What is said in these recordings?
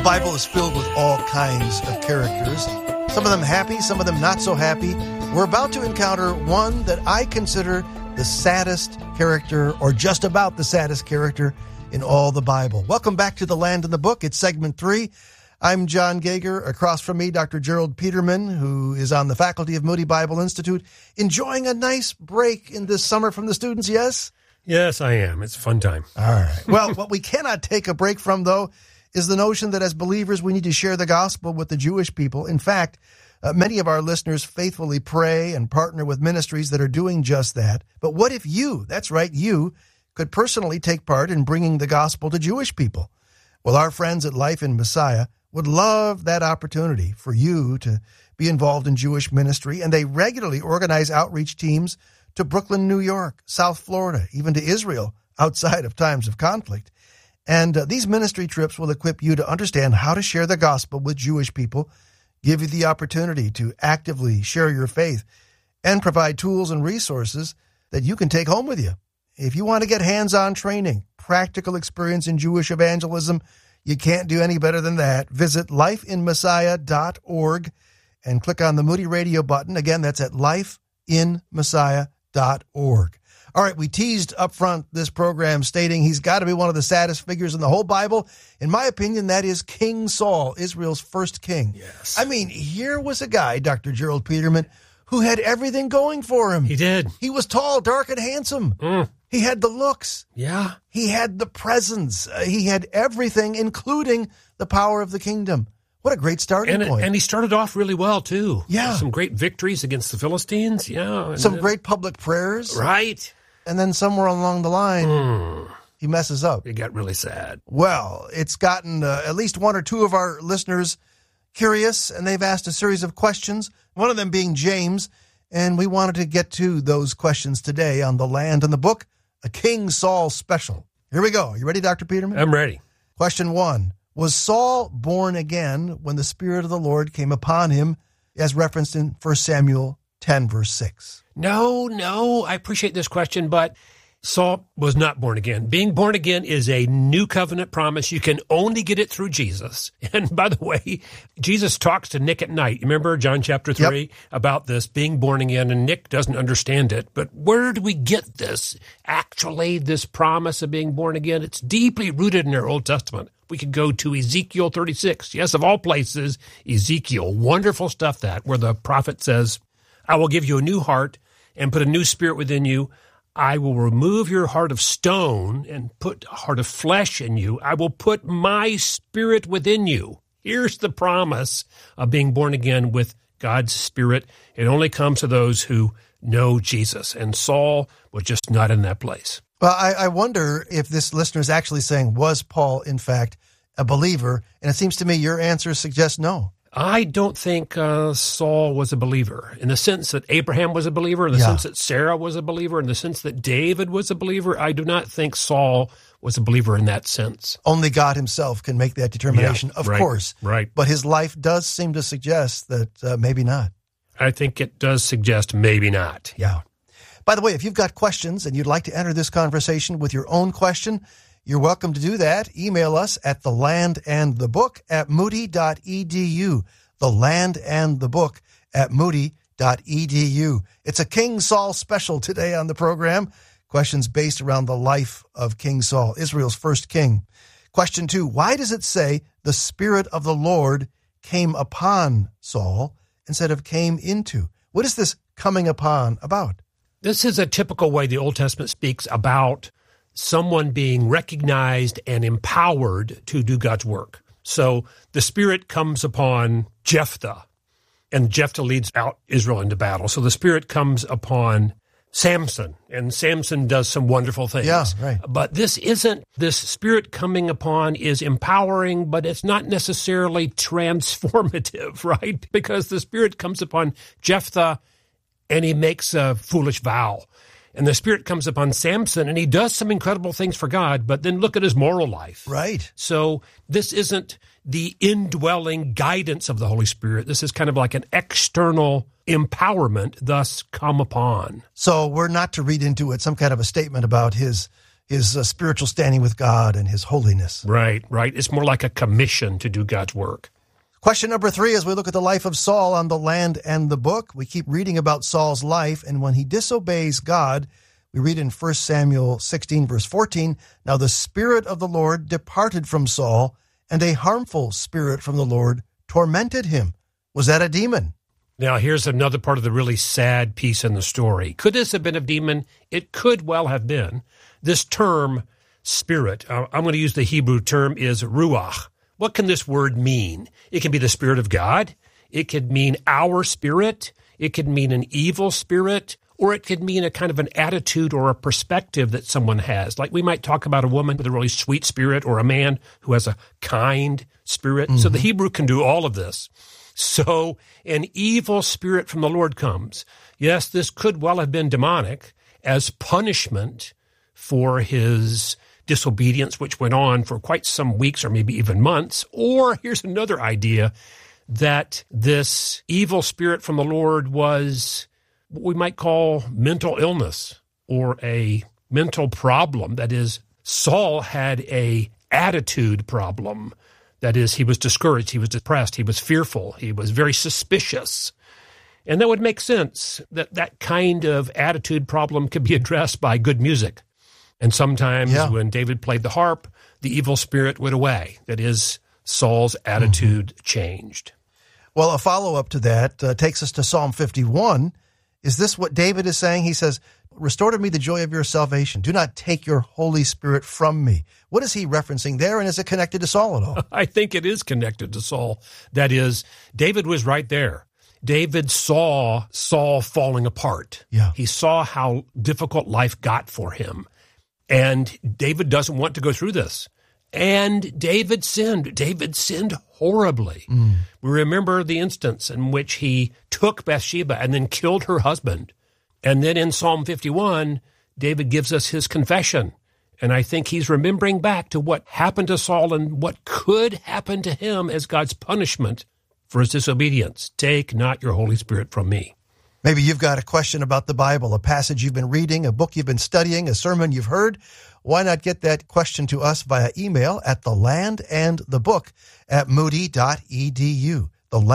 Bible is filled with all kinds of characters, some of them happy, some of them not so happy. We're about to encounter one that I consider the saddest character, or just about the saddest character in all the Bible. Welcome back to The Land and the Book. It's segment 3. I'm John Gager. Across from me, Dr. Gerald Peterman, who is on the faculty of Moody Bible Institute, enjoying a nice break in this summer from the students, yes? Yes, I am. It's a fun time. All right. Well, what we cannot take a break from, though, is the notion that as believers, we need to share the gospel with the Jewish people. In fact, many of our listeners faithfully pray and partner with ministries that are doing just that. But what if you, that's right, you, could personally take part in bringing the gospel to Jewish people? Well, our friends at Life in Messiah would love that opportunity for you to be involved in Jewish ministry, and they regularly organize outreach teams to Brooklyn, New York, South Florida, even to Israel outside of times of conflict. And these ministry trips will equip you to understand how to share the gospel with Jewish people, give you the opportunity to actively share your faith, and provide tools and resources that you can take home with you. If you want to get hands-on training, practical experience in Jewish evangelism, you can't do any better than that. Visit lifeinmessiah.org and click on the Moody Radio button. Again, that's at lifeinmessiah.org. All right, we teased up front this program stating he's got to be one of the saddest figures in the whole Bible. In my opinion, that is King Saul, Israel's first king. Yes. I mean, here was a guy, Dr. Gerald Peterman, who had everything going for him. He did. He was tall, dark, and handsome. He had the looks. Yeah. He had the presence. He had everything, including the power of the kingdom. What a great starting point. And he started off really well, too. Yeah. Some great victories against the Philistines. Yeah. Some great public prayers. Right. And then somewhere along the line, he messes up. It got really sad. Well, it's gotten at least one or two of our listeners curious, and they've asked a series of questions, one of them being James, and we wanted to get to those questions today on The Land and the Book, a King Saul special. Here we go. You ready, Dr. Peterman? I'm ready. Question 1. Was Saul born again when the Spirit of the Lord came upon him, as referenced in 1 Samuel 10, verse 6? No. I appreciate this question, but Saul was not born again. Being born again is a new covenant promise. You can only get it through Jesus. And by the way, Jesus talks to Nick at night. You remember John chapter 3 about this being born again, and Nick doesn't understand it. But where do we get this? Actually, this promise of being born again, it's deeply rooted in our Old Testament. We could go to Ezekiel 36. Yes, of all places, Ezekiel. Wonderful stuff that, where the prophet says, I will give you a new heart and put a new spirit within you. I will remove your heart of stone and put a heart of flesh in you. I will put my spirit within you. Here's the promise of being born again with God's Spirit. It only comes to those who know Jesus. And Saul was just not in that place. Well, I wonder if this listener is actually saying, was Paul, in fact, a believer? And it seems to me your answer suggests no. I don't think Saul was a believer in the sense that Abraham was a believer, in the sense that Sarah was a believer, in the sense that David was a believer. I do not think Saul was a believer in that sense. Only God himself can make that determination, of course. Right. But his life does seem to suggest that maybe not. I think it does suggest maybe not. Yeah. By the way, if you've got questions and you'd like to enter this conversation with your own question, you're welcome to do that. Email us at thelandandthebook@moody.edu. thelandandthebook@moody.edu. It's a King Saul special today on the program. Questions based around the life of King Saul, Israel's first king. Question 2, why does it say the Spirit of the Lord came upon Saul instead of came into? What is this coming upon about? This is a typical way the Old Testament speaks about someone being recognized and empowered to do God's work. So the Spirit comes upon Jephthah, and Jephthah leads out Israel into battle. So the Spirit comes upon Samson, and Samson does some wonderful things. Yeah, right. But this Spirit coming upon is empowering, but it's not necessarily transformative, right? Because the Spirit comes upon Jephthah, and he makes a foolish vow. And the Spirit comes upon Samson, and he does some incredible things for God, but then look at his moral life. Right. So this isn't the indwelling guidance of the Holy Spirit. This is kind of like an external empowerment, thus come upon. So we're not to read into it some kind of a statement about his his spiritual standing with God and his holiness. Right. It's more like a commission to do God's work. Question number 3, as we look at the life of Saul on The Land and the Book, we keep reading about Saul's life, and when he disobeys God, we read in 1 Samuel 16, verse 14, "Now the Spirit of the Lord departed from Saul, and a harmful spirit from the Lord tormented him." Was that a demon? Now, here's another part of the really sad piece in the story. Could this have been a demon? It could well have been. This term, spirit, I'm going to use the Hebrew term, is ruach. What can this word mean? It can be the Spirit of God. It could mean our spirit. It could mean an evil spirit, or it could mean a kind of an attitude or a perspective that someone has. Like we might talk about a woman with a really sweet spirit or a man who has a kind spirit. Mm-hmm. So the Hebrew can do all of this. So an evil spirit from the Lord comes. Yes, this could well have been demonic as punishment for his disobedience, which went on for quite some weeks or maybe even months. Or here's another idea, that this evil spirit from the Lord was what we might call mental illness or a mental problem. That is, Saul had a attitude problem. That is, he was discouraged, he was depressed, he was fearful, he was very suspicious. And that would make sense that that kind of attitude problem could be addressed by good music. And sometimes when David played the harp, the evil spirit went away. That is, Saul's attitude changed. Well, a follow-up to that takes us to Psalm 51. Is this what David is saying? He says, "Restore to me the joy of your salvation. Do not take your Holy Spirit from me." What is he referencing there, and is it connected to Saul at all? I think it is connected to Saul. That is, David was right there. David saw Saul falling apart. Yeah. He saw how difficult life got for him. And David doesn't want to go through this. And David sinned. David sinned horribly. We remember the instance in which he took Bathsheba and then killed her husband. And then in Psalm 51, David gives us his confession. And I think he's remembering back to what happened to Saul and what could happen to him as God's punishment for his disobedience. "Take not your Holy Spirit from me." Maybe you've got a question about the Bible, a passage you've been reading, a book you've been studying, a sermon you've heard. Why not get that question to us via email at thelandandthebook@moody.edu.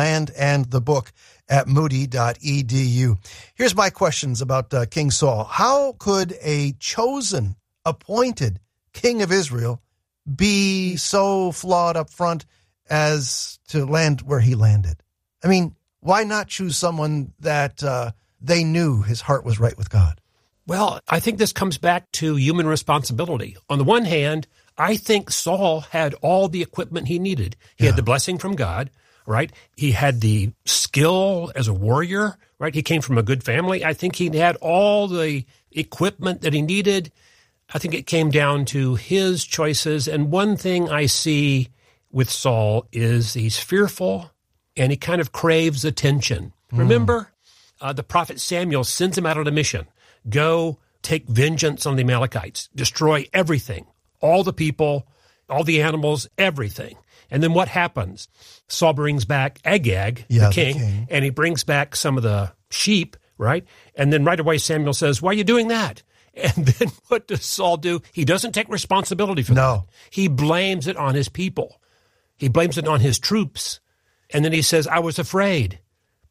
thelandandthebook@moody.edu. Here's my questions about King Saul. How could a chosen, appointed king of Israel be so flawed up front as to land where he landed? I mean, why not choose someone that they knew his heart was right with God? Well, I think this comes back to human responsibility. On the one hand, I think Saul had all the equipment he needed. He had the blessing from God, right? He had the skill as a warrior, right? He came from a good family. I think he had all the equipment that he needed. I think it came down to his choices. And one thing I see with Saul is he's fearful and he kind of craves attention. Remember, the prophet Samuel sends him out on a mission. Go take vengeance on the Amalekites, destroy everything, all the people, all the animals, everything. And then what happens? Saul brings back Agag, the king, and he brings back some of the sheep, right? And then right away Samuel says, "Why are you doing that?" And then what does Saul do? He doesn't take responsibility for that. He blames it on his people. He blames it on his troops. And then he says, "I was afraid."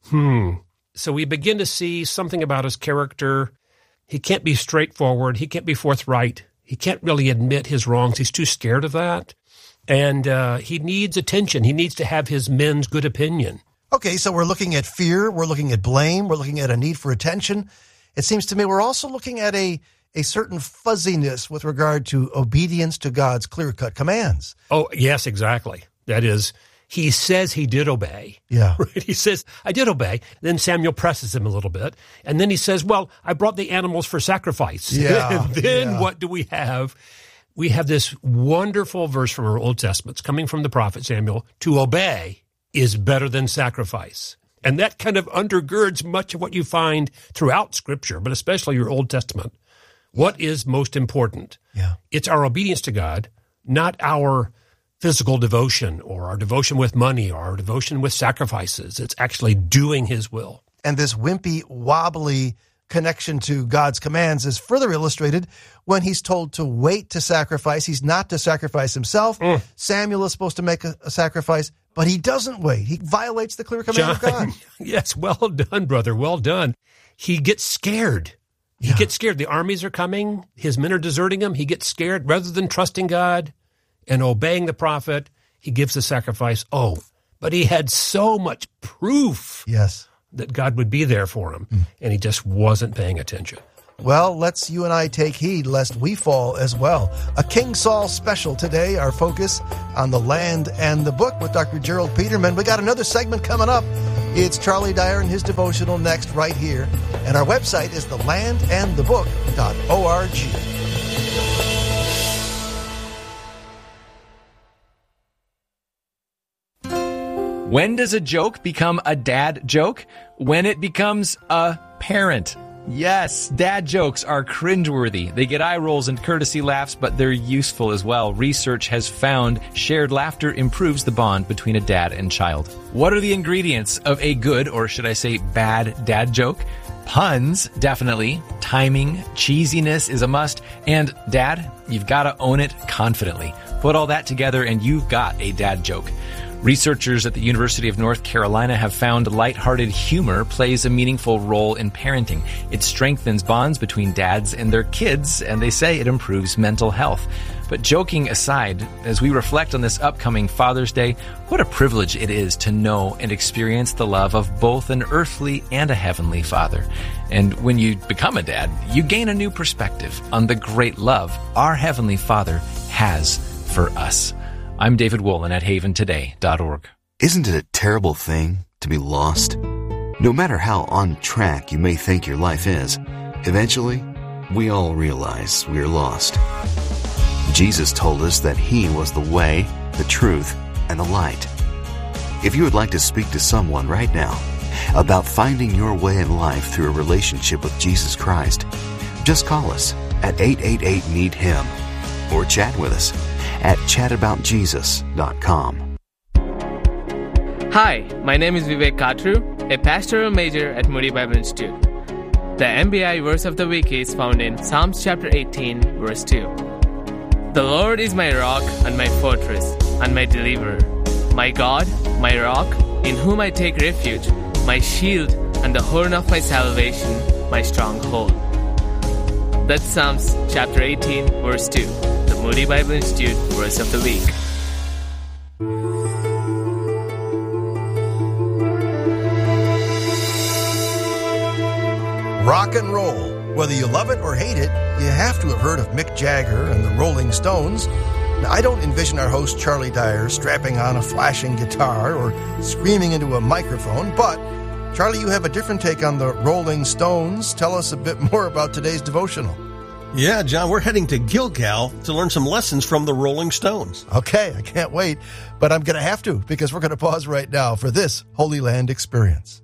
So we begin to see something about his character. He can't be straightforward. He can't be forthright. He can't really admit his wrongs. He's too scared of that. And he needs attention. He needs to have his men's good opinion. Okay, so we're looking at fear. We're looking at blame. We're looking at a need for attention. It seems to me we're also looking at a certain fuzziness with regard to obedience to God's clear-cut commands. Oh, yes, exactly. That is, he says he did obey. Yeah. Right? He says, "I did obey." Then Samuel presses him a little bit. And then he says, "Well, I brought the animals for sacrifice." Yeah. And then what do we have? We have this wonderful verse from our Old Testament. It's coming from the prophet Samuel. "To obey is better than sacrifice." And that kind of undergirds much of what you find throughout Scripture, but especially your Old Testament. What is most important? Yeah. It's our obedience to God, not our physical devotion or our devotion with money or our devotion with sacrifices. It's actually doing his will. And this wimpy, wobbly connection to God's commands is further illustrated when he's told to wait to sacrifice. He's not to sacrifice himself. Samuel is supposed to make a sacrifice, but he doesn't wait. He violates the clear command of God. Yes, well done, brother. Well done. He gets scared. He gets scared. The armies are coming. His men are deserting him. He gets scared. Rather than trusting God and obeying the prophet, he gives the sacrifice. Oh, but he had so much proof that God would be there for him, and he just wasn't paying attention. Well, let's you and I take heed lest we fall as well. A King Saul special today, our focus on the land and the book with Dr. Gerald Peterman. We got another segment coming up. It's Charlie Dyer and his devotional next right here. And our website is thelandandthebook.org. When does a joke become a dad joke? When it becomes a parent. Yes, dad jokes are cringeworthy. They get eye rolls and courtesy laughs, but they're useful as well. Research has found shared laughter improves the bond between a dad and child. What are the ingredients of a good, or should I say bad, dad joke? Puns, definitely. Timing, cheesiness is a must. And dad, you've got to own it confidently. Put all that together and you've got a dad joke. Researchers at the University of North Carolina have found lighthearted humor plays a meaningful role in parenting. It strengthens bonds between dads and their kids, and they say it improves mental health. But joking aside, as we reflect on this upcoming Father's Day, what a privilege it is to know and experience the love of both an earthly and a heavenly Father. And when you become a dad, you gain a new perspective on the great love our Heavenly Father has for us. I'm David Wolin at haventoday.org. Isn't it a terrible thing to be lost? No matter how on track you may think your life is, eventually, we all realize we are lost. Jesus told us that He was the way, the truth, and the light. If you would like to speak to someone right now about finding your way in life through a relationship with Jesus Christ, just call us at 888-NEED-HIM or chat with us at chataboutjesus.com. Hi, my name is Vivek Katru, a pastoral major at Moody Bible Institute. The MBI verse of the week is found in Psalms chapter 18, verse 2. The Lord is my rock and my fortress and my deliverer, my God, my rock, in whom I take refuge, my shield and the horn of my salvation, my stronghold. That's Psalms chapter 18, verse 2. Moody Bible Institute verse of the week. Rock and roll. Whether you love it or hate it, you have to have heard of Mick Jagger and the Rolling Stones. Now, I don't envision our host Charlie Dyer strapping on a flashing guitar or screaming into a microphone, but Charlie, you have a different take on the Rolling Stones. Tell us a bit more about today's devotional. Yeah, John, we're heading to Gilgal to learn some lessons from the Rolling Stones. Okay, I can't wait, but I'm going to have to because we're going to pause right now for this Holy Land experience.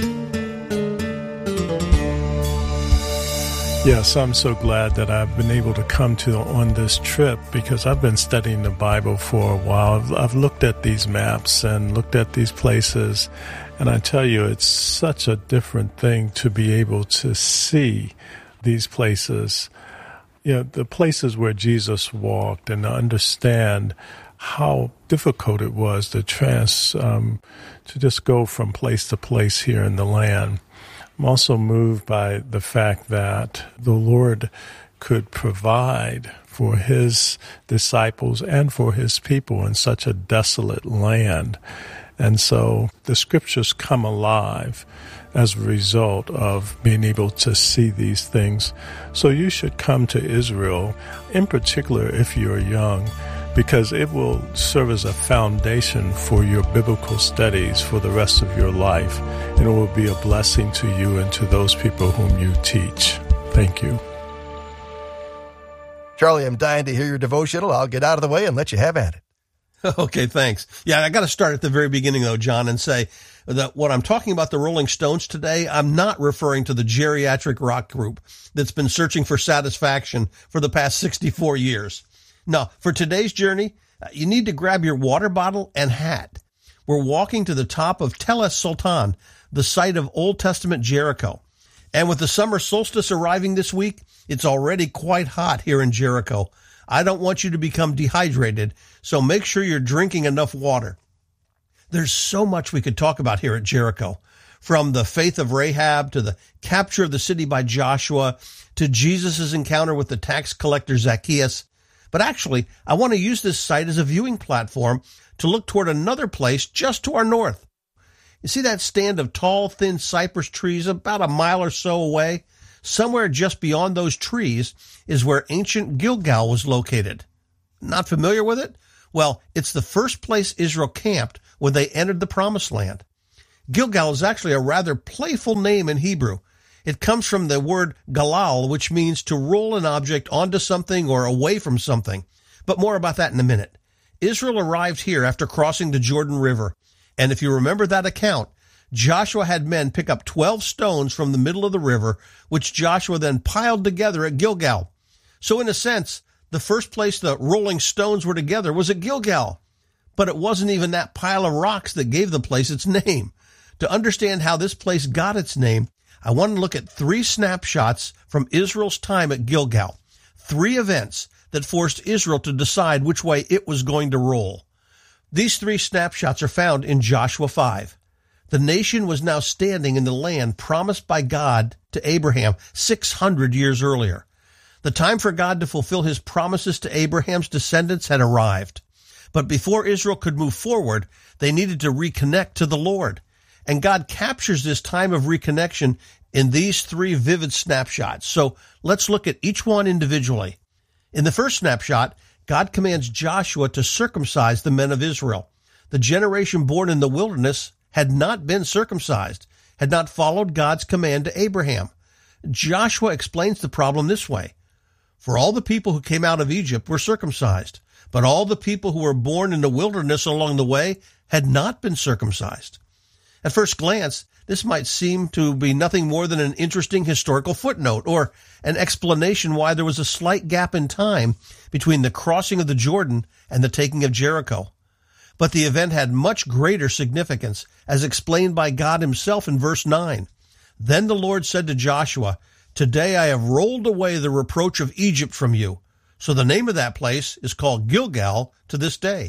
Yes, I'm so glad that I've been able to come on this trip because I've been studying the Bible for a while. I've looked at these maps and looked at these places, and I tell you, it's such a different thing to be able to see these places. You know, the places where Jesus walked, and to understand how difficult it was to just go from place to place here in the land. I'm also moved by the fact that the Lord could provide for His disciples and for His people in such a desolate land. And so the scriptures come alive as a result of being able to see these things. So you should come to Israel, in particular if you're young, because it will serve as a foundation for your biblical studies for the rest of your life. And it will be a blessing to you and to those people whom you teach. Thank you. Charlie, I'm dying to hear your devotional. I'll get out of the way and let you have at it. Okay, thanks. Yeah, I got to start at the very beginning, though, John, and say that when I'm talking about the Rolling Stones today, I'm not referring to the geriatric rock group that's been searching for satisfaction for the past 64 years. No, for today's journey, you need to grab your water bottle and hat. We're walking to the top of Tel Es Sultan, the site of Old Testament Jericho. And with the summer solstice arriving this week, it's already quite hot here in Jericho. I don't want you to become dehydrated, so make sure you're drinking enough water. There's so much we could talk about here at Jericho, from the faith of Rahab to the capture of the city by Joshua to Jesus' encounter with the tax collector Zacchaeus. But actually, I want to use this site as a viewing platform to look toward another place just to our north. You see that stand of tall, thin cypress trees about a mile or so away? Somewhere just beyond those trees is where ancient Gilgal was located. Not familiar with it? Well, it's the first place Israel camped when they entered the Promised Land. Gilgal is actually a rather playful name in Hebrew. It comes from the word galal, which means to roll an object onto something or away from something. But more about that in a minute. Israel arrived here after crossing the Jordan River. And if you remember that account, Joshua had men pick up 12 stones from the middle of the river, which Joshua then piled together at Gilgal. So in a sense, the first place the rolling stones were together was at Gilgal. But it wasn't even that pile of rocks that gave the place its name. To understand how this place got its name, I want to look at 3 snapshots from Israel's time at Gilgal. 3 events that forced Israel to decide which way it was going to roll. These 3 snapshots are found in Joshua 5. The nation was now standing in the land promised by God to Abraham 600 years earlier. The time for God to fulfill his promises to Abraham's descendants had arrived. But before Israel could move forward, they needed to reconnect to the Lord. And God captures this time of reconnection in these 3 vivid snapshots. So let's look at each one individually. In the first snapshot, God commands Joshua to circumcise the men of Israel. The generation born in the wilderness had not been circumcised, had not followed God's command to Abraham. Joshua explains the problem this way. For all the people who came out of Egypt were circumcised, but all the people who were born in the wilderness along the way had not been circumcised. At first glance, this might seem to be nothing more than an interesting historical footnote or an explanation why there was a slight gap in time between the crossing of the Jordan and the taking of Jericho. But the event had much greater significance, as explained by God himself in verse 9. Then the Lord said to Joshua, "Today I have rolled away the reproach of Egypt from you." So the name of that place is called Gilgal to this day.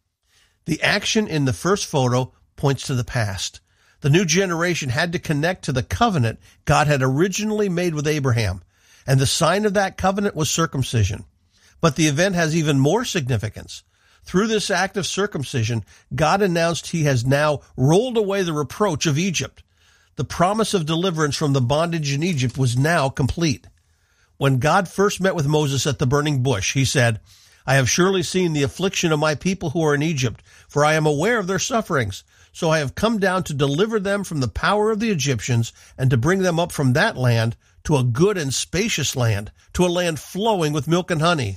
The action in the first photo points to the past. The new generation had to connect to the covenant God had originally made with Abraham, and the sign of that covenant was circumcision. But the event has even more significance. Through this act of circumcision, God announced he has now rolled away the reproach of Egypt. The promise of deliverance from the bondage in Egypt was now complete. When God first met with Moses at the burning bush, he said, "I have surely seen the affliction of my people who are in Egypt, for I am aware of their sufferings. So I have come down to deliver them from the power of the Egyptians and to bring them up from that land to a good and spacious land, to a land flowing with milk and honey."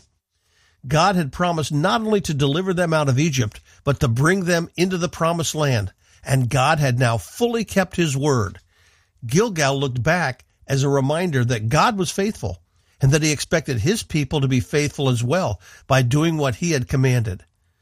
God had promised not only to deliver them out of Egypt, but to bring them into the promised land, and God had now fully kept his word. Gilgal looked back as a reminder that God was faithful, and that he expected his people to be faithful as well by doing what he had commanded.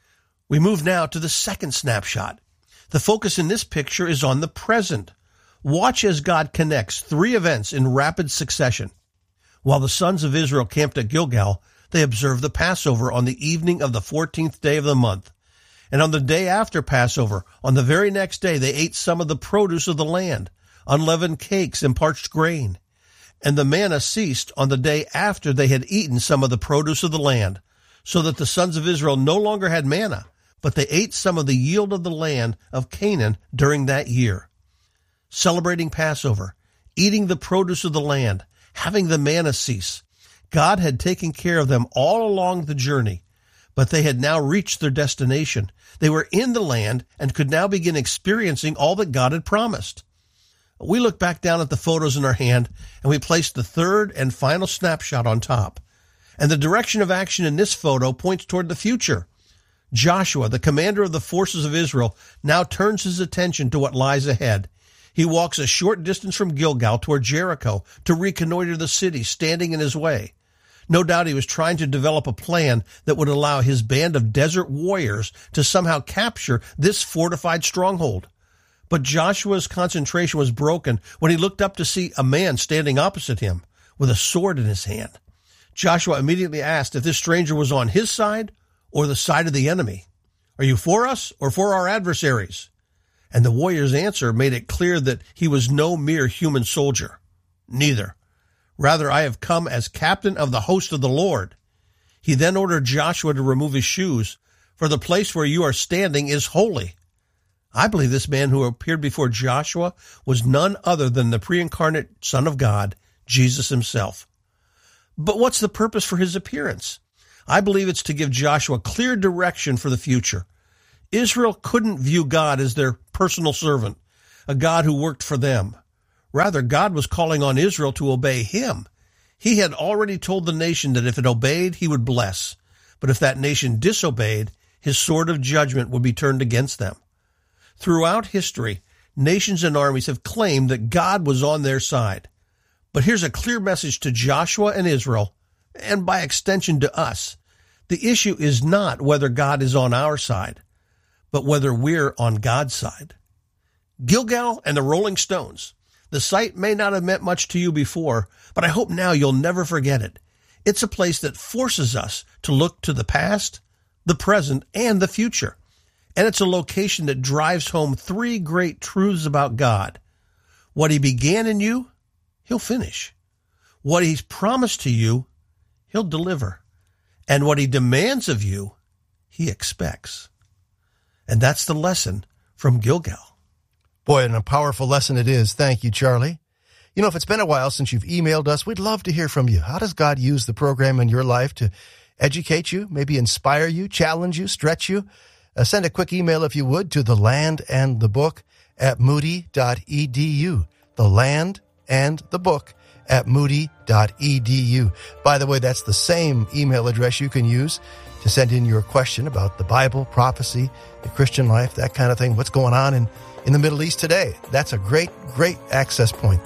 We move now to the second snapshot. The focus in this picture is on the present. Watch as God connects 3 events in rapid succession. While the sons of Israel camped at Gilgal, they observed the Passover on the evening of the 14th day of the month. And on the day after Passover, on the very next day, they ate some of the produce of the land, unleavened cakes and parched grain. And the manna ceased on the day after they had eaten some of the produce of the land, so that the sons of Israel no longer had manna, but they ate some of the yield of the land of Canaan during that year. Celebrating Passover, eating the produce of the land, having the manna cease. God had taken care of them all along the journey, but they had now reached their destination. They were in the land and could now begin experiencing all that God had promised. We look back down at the photos in our hand, and we place the third and final snapshot on top. And the direction of action in this photo points toward the future. Joshua, the commander of the forces of Israel, now turns his attention to what lies ahead. He walks a short distance from Gilgal toward Jericho to reconnoiter the city standing in his way. No doubt he was trying to develop a plan that would allow his band of desert warriors to somehow capture this fortified stronghold. But Joshua's concentration was broken when he looked up to see a man standing opposite him with a sword in his hand. Joshua immediately asked if this stranger was on his side or the side of the enemy. Are you for us or for our adversaries? And the warrior's answer made it clear that he was no mere human soldier. Neither. Rather, I have come as captain of the host of the Lord. He then ordered Joshua to remove his shoes, for the place where you are standing is holy. I believe this man who appeared before Joshua was none other than the pre-incarnate Son of God, Jesus himself. But what's the purpose for his appearance? I believe it's to give Joshua clear direction for the future. Israel couldn't view God as their personal servant, a God who worked for them. Rather, God was calling on Israel to obey him. He had already told the nation that if it obeyed, he would bless. But if that nation disobeyed, his sword of judgment would be turned against them. Throughout history, nations and armies have claimed that God was on their side. But here's a clear message to Joshua and Israel, and by extension to us. The issue is not whether God is on our side, but whether we're on God's side. Gilgal and the Rolling Stones. The site may not have meant much to you before, but I hope now you'll never forget it. It's a place that forces us to look to the past, the present, and the future. And it's a location that drives home three great truths about God. What he began in you, he'll finish. What he's promised to you, he'll deliver. And what he demands of you, he expects. And that's the lesson from Gilgal. Boy, and a powerful lesson it is. Thank you, Charlie. You know, if it's been a while since you've emailed us, we'd love to hear from you. How does God use the program in your life to educate you, maybe inspire you, challenge you, stretch you? Send a quick email, if you would, to thelandandthebook@moody.edu. thelandandthebook@moody.edu. By the way, that's the same email address you can use to send in your question about the Bible, prophecy, the Christian life, that kind of thing. What's going on in the Middle East today? That's a great access point.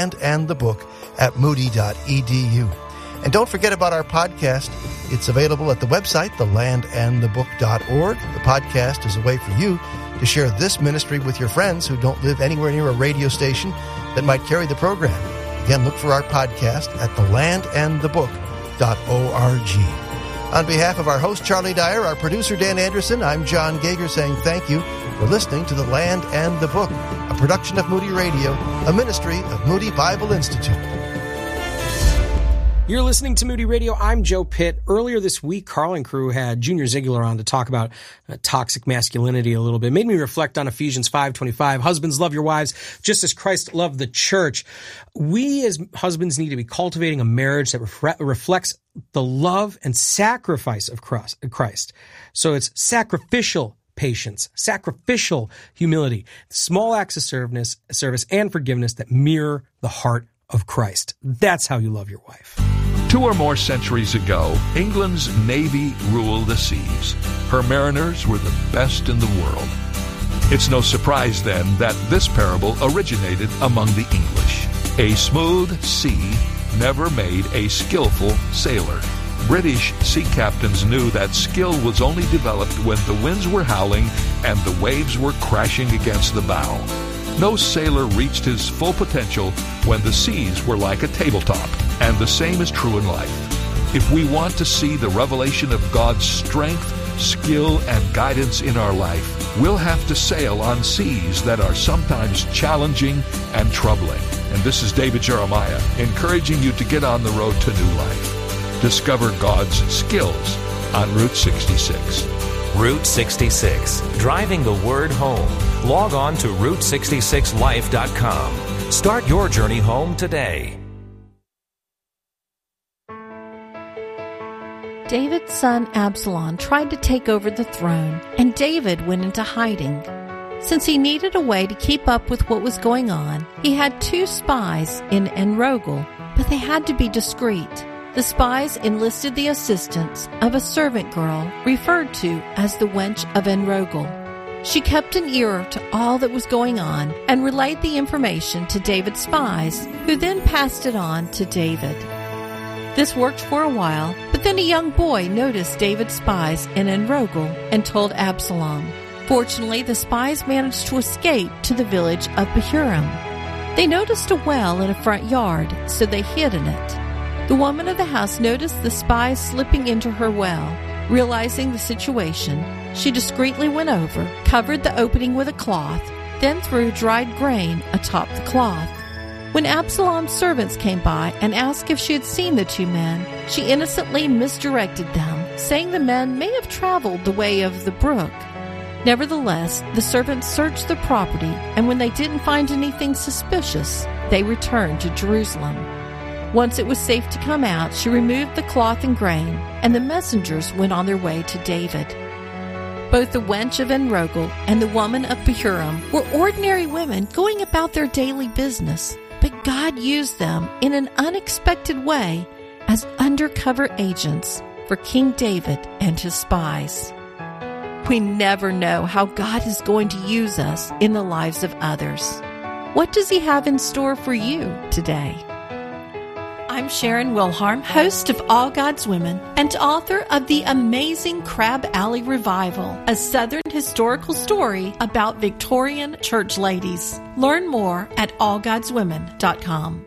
thelandandthebook@moody.edu. And don't forget about our podcast. It's available at the website, thelandandthebook.org. The podcast is a way for you to share this ministry with your friends who don't live anywhere near a radio station that might carry the program. Again, look for our podcast at thelandandthebook.org. On behalf of our host, Charlie Dyer, our producer, Dan Anderson, I'm John Gager saying thank you for listening to The Land and the Book, a production of Moody Radio, a ministry of Moody Bible Institute. You're listening to Moody Radio. I'm Joe Pitt. Earlier this week, Carl and crew had Junior Ziegler on to talk about toxic masculinity a little bit. It made me reflect on Ephesians 5:25. Husbands, love your wives just as Christ loved the church. We as husbands need to be cultivating a marriage that reflects the love and sacrifice of Christ. So it's sacrificial patience, sacrificial humility, small acts of service and forgiveness that mirror the heart of Christ. That's how you love your wife. 2 or more centuries ago, England's navy ruled the seas. Her mariners were the best in the world. It's no surprise then that this parable originated among the English. A smooth sea never made a skillful sailor. British sea captains knew that skill was only developed when the winds were howling and the waves were crashing against the bow. No sailor reached his full potential when the seas were like a tabletop, and the same is true in life. If we want to see the revelation of God's strength, skill, and guidance in our life, we'll have to sail on seas that are sometimes challenging and troubling. And this is David Jeremiah, encouraging you to get on the road to new life. Discover God's skills on Route 66. Route 66, driving the word home. Log on to Route66Life.com. Start your journey home today. David's son Absalom tried to take over the throne, and David went into hiding. Since he needed a way to keep up with what was going on, he had 2 spies in En-Rogel, but they had to be discreet. The spies enlisted the assistance of a servant girl referred to as the wench of En-Rogel. She kept an ear to all that was going on and relayed the information to David's spies, who then passed it on to David. This worked for a while, but then a young boy noticed David's spies in En-Rogel and told Absalom. Fortunately, the spies managed to escape to the village of Bahurim. They noticed a well in a front yard, so they hid in it. The woman of the house noticed the spies slipping into her well. Realizing the situation, she discreetly went over, covered the opening with a cloth, then threw dried grain atop the cloth. When Absalom's servants came by and asked if she had seen the two men, she innocently misdirected them, saying the men may have traveled the way of the brook. Nevertheless, the servants searched the property, and when they didn't find anything suspicious, they returned to Jerusalem. Once it was safe to come out, she removed the cloth and grain, and the messengers went on their way to David. Both the wench of En-Rogel and the woman of Bahurim were ordinary women going about their daily business, but God used them in an unexpected way as undercover agents for King David and his spies. We never know how God is going to use us in the lives of others. What does He have in store for you today? I'm Sharon Wilharm, host of All God's Women and author of the amazing Crab Alley Revival, a Southern historical story about Victorian church ladies. Learn more at allgodswomen.com.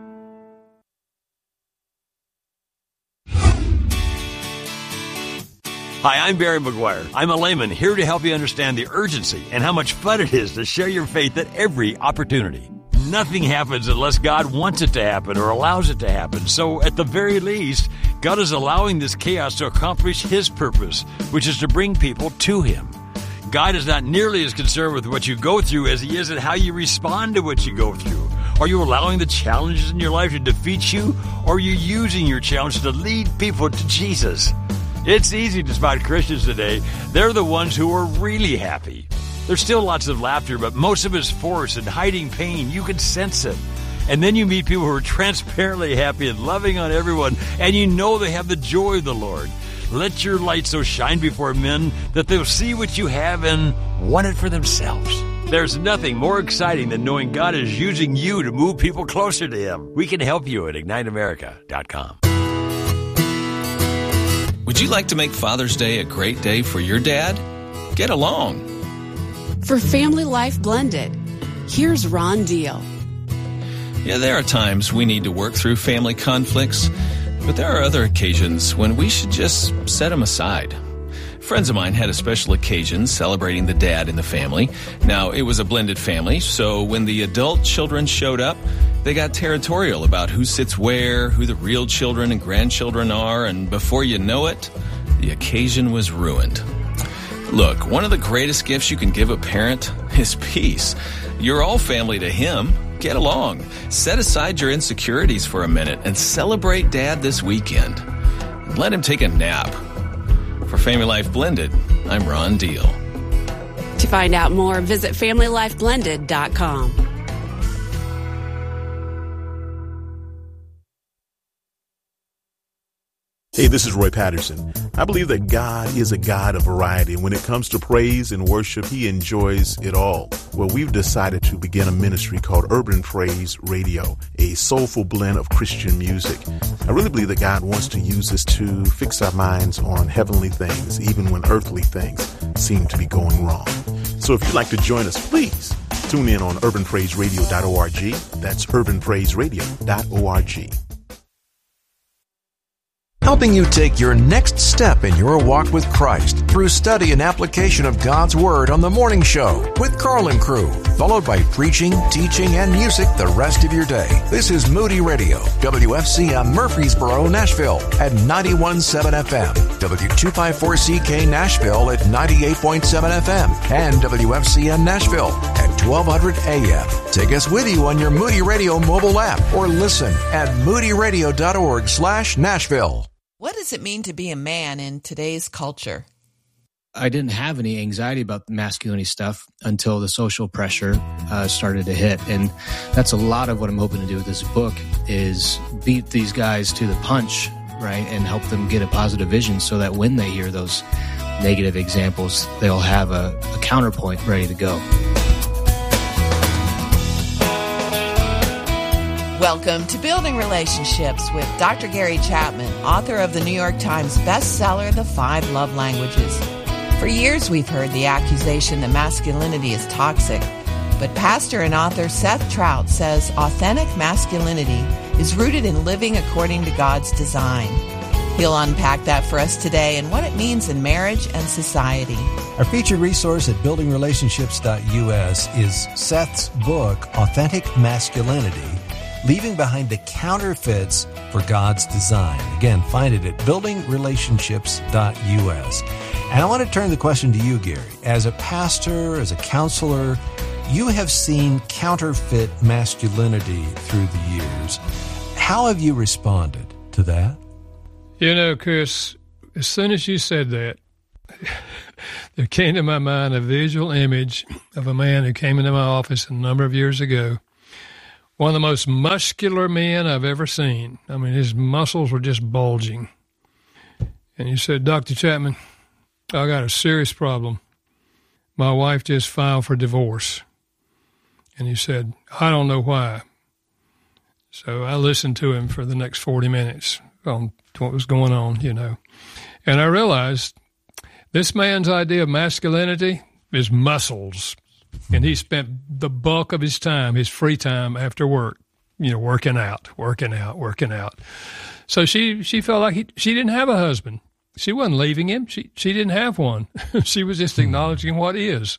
Hi, I'm Barry McGuire. I'm a layman here to help you understand the urgency and how much fun it is to share your faith at every opportunity. Nothing happens unless God wants it to happen or allows it to happen. So at the very least, God is allowing this chaos to accomplish His purpose, which is to bring people to Him. God is not nearly as concerned with what you go through as He is at how you respond to what you go through. Are you allowing the challenges in your life to defeat you, or are you using your challenge to lead people to Jesus? It's easy to spot Christians today. They're the ones who are really happy. There's still lots of laughter, but most of it's forced and hiding pain. You can sense it. And then you meet people who are transparently happy and loving on everyone, and you know they have the joy of the Lord. Let your light so shine before men that they'll see what you have and want it for themselves. There's nothing more exciting than knowing God is using you to move people closer to Him. We can help you at IgniteAmerica.com. Would you like to make Father's Day a great day for your dad? Get along. For Family Life Blended, here's Ron Deal. Yeah, there are times we need to work through family conflicts, but there are other occasions when we should just set them aside. Friends of mine had a special occasion celebrating the dad in the family. Now, it was a blended family, so when the adult children showed up, they got territorial about who sits where, who the real children and grandchildren are, and before you know it, the occasion was ruined. Look, one of the greatest gifts you can give a parent is peace. You're all family to him. Get along. Set aside your insecurities for a minute and celebrate Dad this weekend. And let him take a nap. For Family Life Blended, I'm Ron Deal. To find out more, visit FamilyLifeBlended.com. Hey, this is Roy Patterson. I believe that God is a God of variety, and when it comes to praise and worship, He enjoys it all. Well, we've decided to begin a ministry called Urban Praise Radio, a soulful blend of Christian music. I really believe that God wants to use this to fix our minds on heavenly things, even when earthly things seem to be going wrong. So if you'd like to join us, please tune in on urbanpraiseradio.org. That's urbanpraiseradio.org. Helping you take your next step in your walk with Christ through study and application of God's Word on The Morning Show with Carl and Crew, followed by preaching, teaching, and music the rest of your day. This is Moody Radio, WFCM Murfreesboro, Nashville at 91.7 FM, W254CK Nashville at 98.7 FM, and WFCM Nashville at 1200 AM. Take us with you on your Moody Radio mobile app or listen at moodyradio.org/Nashville. What does it mean to be a man in today's culture? I didn't have any anxiety about the masculinity stuff until the social pressure started to hit. And that's a lot of what I'm hoping to do with this book is beat these guys to the punch, right? And help them get a positive vision so that when they hear those negative examples, they'll have a counterpoint ready to go. Welcome to Building Relationships with Dr. Gary Chapman, author of the New York Times bestseller, The 5 Love Languages. For years, we've heard the accusation that masculinity is toxic, but pastor and author Seth Trout says authentic masculinity is rooted in living according to God's design. He'll unpack that for us today and what it means in marriage and society. Our featured resource at buildingrelationships.us is Seth's book, Authentic Masculinity, Leaving Behind the Counterfeits for God's Design. Again, find it at buildingrelationships.us. And I want to turn the question to you, Gary. As a pastor, as a counselor, you have seen counterfeit masculinity through the years. How have you responded to that? You know, Chris, as soon as you said that, there came to my mind a visual image of a man who came into my office a number of years ago. One of the most muscular men I've ever seen. I mean, his muscles were just bulging. And he said, Dr. Chapman, I got a serious problem. My wife just filed for divorce. And he said, I don't know why. So I listened to him for the next 40 minutes on what was going on, you know. And I realized this man's idea of masculinity is muscles. And he spent the bulk of his time, his free time after work, you know, working out. So she felt like she didn't have a husband. She wasn't leaving him. She didn't have one. She was just acknowledging what is.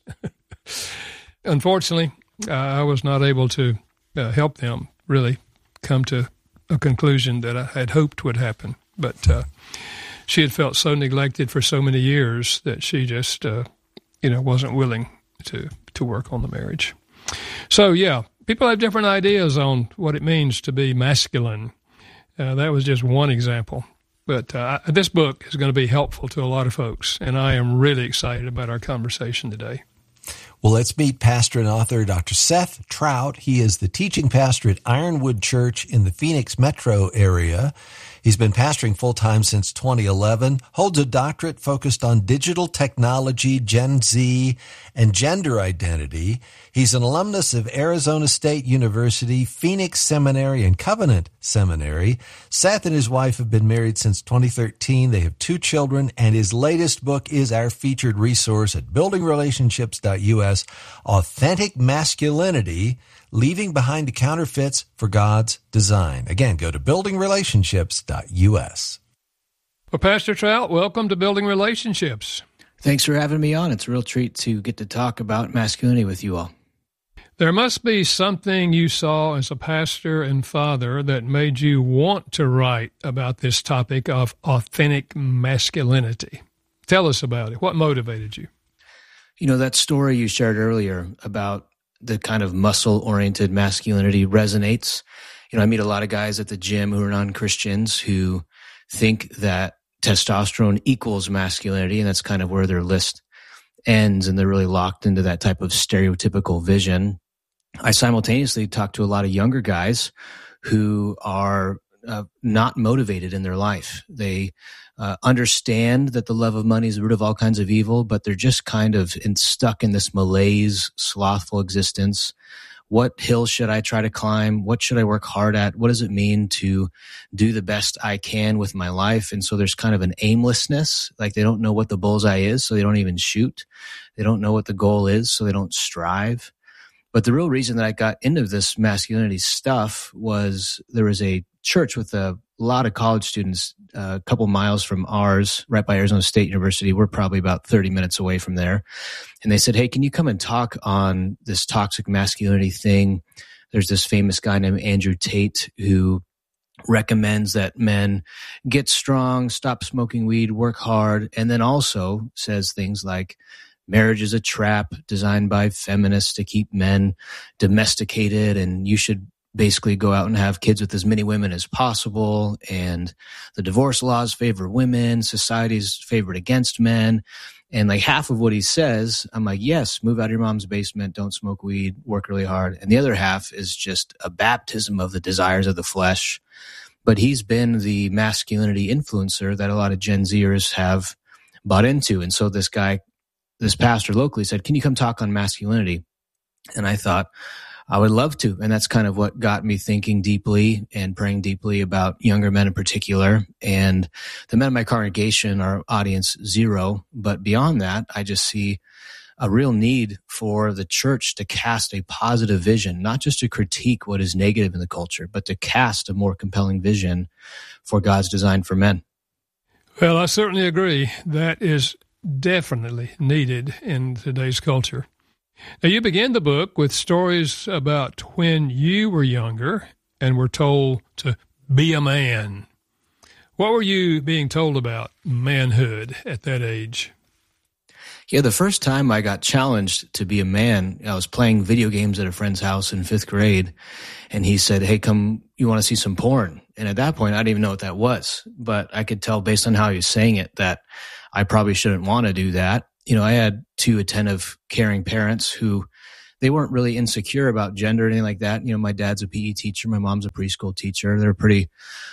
Unfortunately, I was not able to help them really come to a conclusion that I had hoped would happen. But she had felt so neglected for so many years that she just, wasn't willing to work on the marriage. So, yeah, people have different ideas on what it means to be masculine. That was just one example. But this book is going to be helpful to a lot of folks, and I am really excited about our conversation today. Well, let's meet pastor and author Dr. Seth Trout. He is the teaching pastor at Ironwood Church in the Phoenix metro area. He's been pastoring full-time since 2011, holds a doctorate focused on digital technology, Gen Z, and gender identity. He's an alumnus of Arizona State University, Phoenix Seminary, and Covenant Seminary. Seth and his wife have been married since 2013. They have 2 children, and his latest book is our featured resource at buildingrelationships.us, Authentic Masculinity, Leaving Behind the Counterfeits for God's Design. Again, go to buildingrelationships.us. Well, Pastor Trout, welcome to Building Relationships. Thanks for having me on. It's a real treat to get to talk about masculinity with you all. There must be something you saw as a pastor and father that made you want to write about this topic of authentic masculinity. Tell us about it. What motivated you? You know, that story you shared earlier about the kind of muscle-oriented masculinity resonates. You know, I meet a lot of guys at the gym who are non-Christians who think that testosterone equals masculinity, and that's kind of where their list ends, and they're really locked into that type of stereotypical vision. I simultaneously talk to a lot of younger guys who are not motivated in their life. They understand that the love of money is the root of all kinds of evil, but they're just kind of stuck in this malaise, slothful existence. What hill should I try to climb? What should I work hard at? What does it mean to do the best I can with my life? And so there's kind of an aimlessness, like they don't know what the bullseye is, so they don't even shoot. They don't know what the goal is, so they don't strive. But the real reason that I got into this masculinity stuff was there was a church with a lot of college students a couple miles from ours, right by Arizona State University. We're probably about 30 minutes away from there. And they said, hey, can you come and talk on this toxic masculinity thing? There's this famous guy named Andrew Tate who recommends that men get strong, stop smoking weed, work hard, and then also says things like, marriage is a trap designed by feminists to keep men domesticated, and you should basically go out and have kids with as many women as possible, and the divorce laws favor women, society's favored against men. And like half of what he says, I'm like, yes, move out of your mom's basement, don't smoke weed, work really hard. And the other half is just a baptism of the desires of the flesh. But he's been the masculinity influencer that a lot of Gen Zers have bought into. And so this guy, this pastor locally said, can you come talk on masculinity? And I thought, I would love to. And that's kind of what got me thinking deeply and praying deeply about younger men in particular. And the men in my congregation are audience zero. But beyond that, I just see a real need for the church to cast a positive vision, not just to critique what is negative in the culture, but to cast a more compelling vision for God's design for men. Well, I certainly agree. That is definitely needed in today's culture. Now, you began the book with stories about when you were younger and were told to be a man. What were you being told about manhood at that age? Yeah, the first time I got challenged to be a man, I was playing video games at a friend's house in 5th grade, and he said, hey, come, you want to see some porn? And at that point, I didn't even know what that was, but I could tell based on how he was saying it that I probably shouldn't want to do that. You know, I had 2 attentive, caring parents who, they weren't really insecure about gender or anything like that. You know, my dad's a PE teacher, my mom's a preschool teacher. They're pretty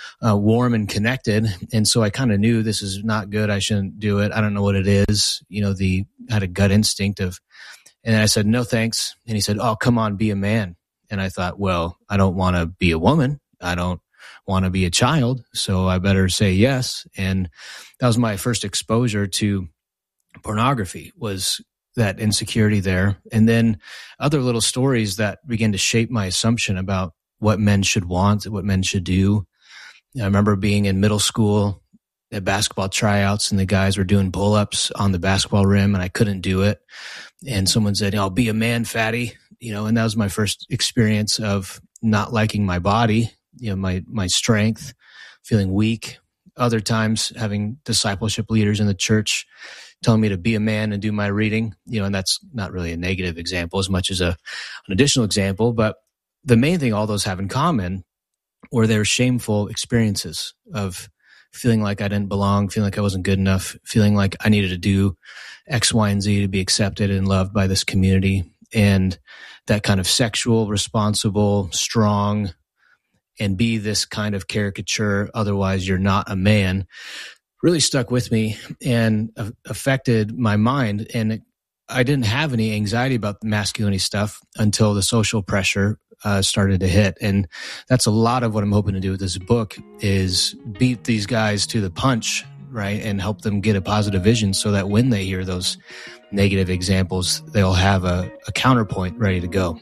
warm and connected. And so I kind of knew this is not good. I shouldn't do it. I don't know what it is. You know, I had a gut instinct of, and I said, no, thanks. And he said, oh, come on, be a man. And I thought, well, I don't want to be a woman. I don't want to be a child. So I better say yes. And that was my first exposure to pornography, was that insecurity there. And then other little stories that began to shape my assumption about what men should want, what men should do. I remember being in middle school at basketball tryouts, and the guys were doing pull-ups on the basketball rim, and I couldn't do it. And someone said, "I'll be a man, fatty." You know, and that was my first experience of not liking my body, you know, my strength, feeling weak. Other times having discipleship leaders in the church telling me to be a man and do my reading, you know, and that's not really a negative example as much as an additional example. But the main thing all those have in common were their shameful experiences of feeling like I didn't belong, feeling like I wasn't good enough, feeling like I needed to do X, Y, and Z to be accepted and loved by this community. And that kind of sexual, responsible, strong, and be this kind of caricature, otherwise you're not a man, really stuck with me and affected my mind. And I didn't have any anxiety about the masculinity stuff until the social pressure started to hit. And that's a lot of what I'm hoping to do with this book, is beat these guys to the punch, right? And help them get a positive vision so that when they hear those negative examples, they'll have a counterpoint ready to go.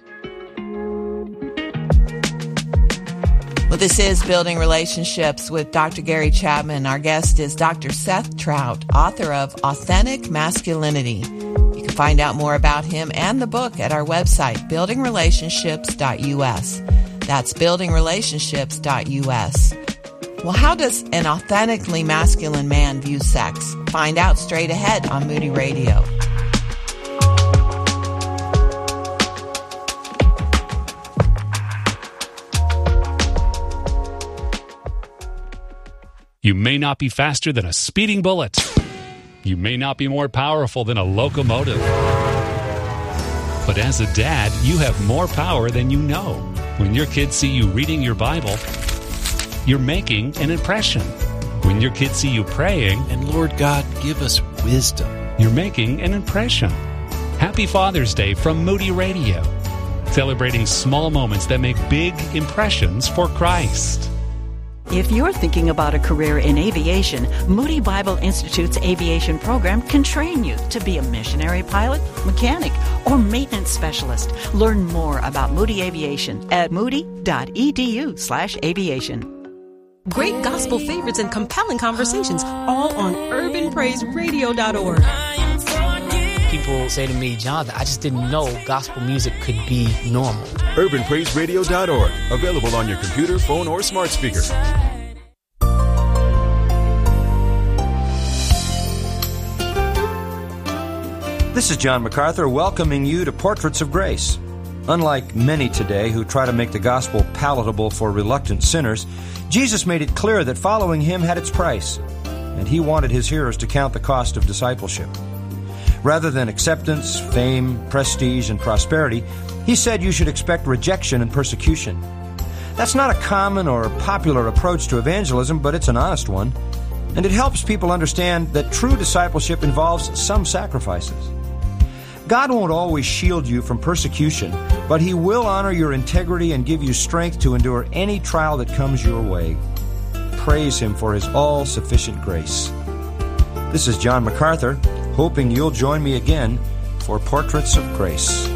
Well, this is Building Relationships with Dr. Gary Chapman. Our guest is Dr. Seth Trout, author of Authentic Masculinity. You can find out more about him and the book at our website, buildingrelationships.us. That's buildingrelationships.us. Well, how does an authentically masculine man view sex? Find out straight ahead on Moody Radio. You may not be faster than a speeding bullet. You may not be more powerful than a locomotive. But as a dad, you have more power than you know. When your kids see you reading your Bible, you're making an impression. When your kids see you praying, and Lord God, give us wisdom, you're making an impression. Happy Father's Day from Moody Radio, celebrating small moments that make big impressions for Christ. If you're thinking about a career in aviation, Moody Bible Institute's aviation program can train you to be a missionary pilot, mechanic, or maintenance specialist. Learn more about Moody Aviation at moody.edu/aviation. Great gospel favorites and compelling conversations, all on urbanpraiseradio.org. People say to me, Jonathan, I just didn't know gospel music could be normal. urbanpraiseradio.org. Available on your computer, phone, or smart speaker. This is John MacArthur welcoming you to Portraits of Grace. Unlike many today who try to make the gospel palatable for reluctant sinners, Jesus made it clear that following him had its price, and he wanted his hearers to count the cost of discipleship. Rather than acceptance, fame, prestige, and prosperity, he said you should expect rejection and persecution. That's not a common or popular approach to evangelism, but it's an honest one, and it helps people understand that true discipleship involves some sacrifices. God won't always shield you from persecution, but He will honor your integrity and give you strength to endure any trial that comes your way. Praise Him for His all-sufficient grace. This is John MacArthur, hoping you'll join me again for Portraits of Grace.